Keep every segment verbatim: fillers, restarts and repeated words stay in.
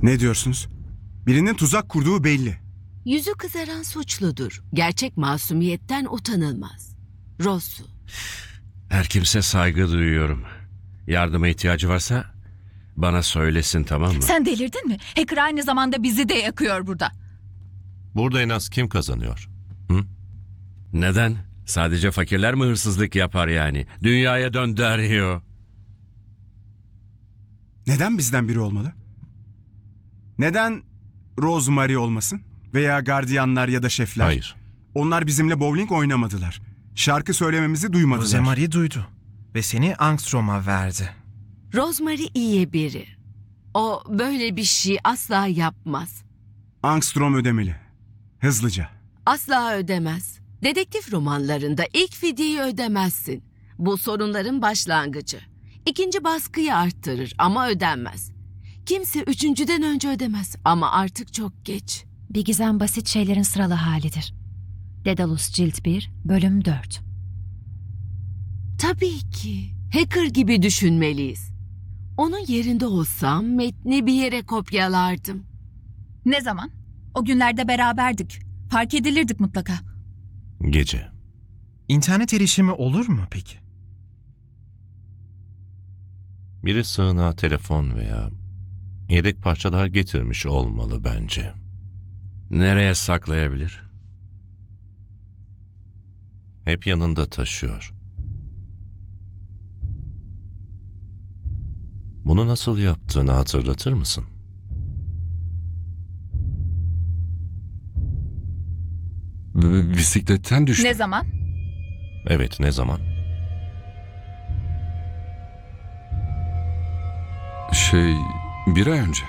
Ne diyorsunuz? Birinin tuzak kurduğu belli. Yüzü kızaran suçludur. Gerçek masumiyetten utanılmaz. Rosu. Her kimse saygı duyuyorum. Yardıma ihtiyacı varsa bana söylesin, tamam mı? Sen delirdin mi? Hacker aynı zamanda bizi de yakıyor burada. Burada en az kim kazanıyor? Hı? Neden? Sadece fakirler mi hırsızlık yapar yani? Dünyaya döndürüyor. Neden bizden biri olmalı? Neden Rosemary olmasın? Veya gardiyanlar ya da şefler? Hayır. Onlar bizimle bowling oynamadılar. Şarkı söylememizi duymadılar. Rosemary duydu ve seni Angstrom'a verdi. Rosemary iyi biri. O böyle bir şey asla yapmaz. Angstrom ödemeli. Hızlıca. Asla ödemez. Dedektif romanlarında ilk fidyeyi ödemezsin. Bu sorunların başlangıcı. İkinci baskıyı arttırır ama ödenmez. Kimse üçüncüden önce ödemez ama artık çok geç. Bir gizem basit şeylerin sıralı halidir. Daedalus Cilt bir, Bölüm dört. Tabii ki. Hacker gibi düşünmeliyiz. Onun yerinde olsam metni bir yere kopyalardım. Ne zaman? O günlerde beraberdik. Fark edilirdik mutlaka. Gece. İnternet erişimi olur mu peki? Biri sığınağa telefon veya yedek parçalar getirmiş olmalı bence. Nereye saklayabilir? Hep yanında taşıyor. Bunu nasıl yaptığını hatırlatır mısın? B- bisikletten düştü. Ne zaman? Evet, ne zaman? Şey, bir ay önce.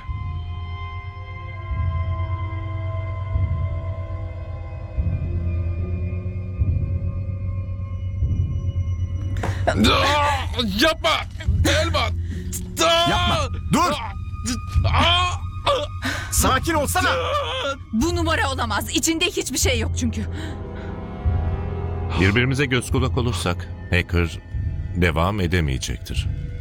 Yapma! Elman! Yapma! Dur! Sakin olsana! Bu numara olamaz. İçinde hiçbir şey yok çünkü. Birbirimize göz kulak olursak hacker devam edemeyecektir.